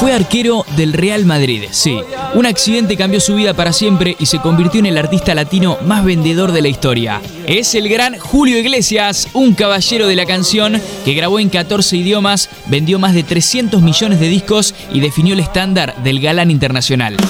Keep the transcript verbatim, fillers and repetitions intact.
Fue arquero del Real Madrid, sí. Un accidente cambió su vida para siempre y se convirtió en el artista latino más vendedor de la historia. Es el gran Julio Iglesias, un caballero de la canción que grabó en catorce idiomas, vendió más de trescientos millones de discos y definió el estándar del galán internacional.